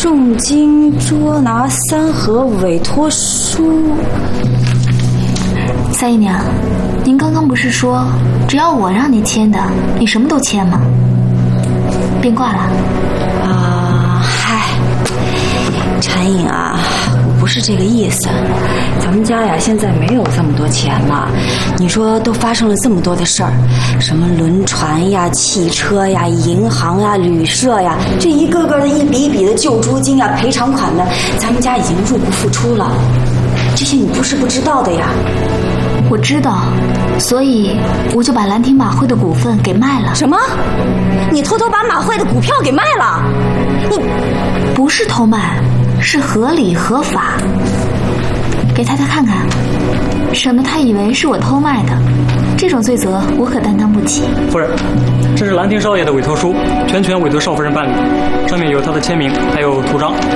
重金捉拿3盒委托书。 三姨娘，您刚刚不是说只要我让你签的，你什么都签吗？变卦了？ 嗨，婵影啊，我不是这个意思。咱们家呀，现在没有这么多钱了。你说都发生了这么多的事儿，什么轮船呀、汽车呀、银行呀、旅社呀，这一个个的一笔一笔的救助金呀、赔偿款的，咱们家已经入不敷出了。这些你不是不知道的呀。 我知道，所以我就把兰亭马会的股份给卖了。 什么？你偷偷把马会的股票给卖了？你不是偷卖，是合理合法。给太太看看，省得她以为是我偷卖的，这种罪责我可担当不起。 夫人，这是兰亭少爷的委托书，全权委托少夫人办理，上面有他的签名，还有图章。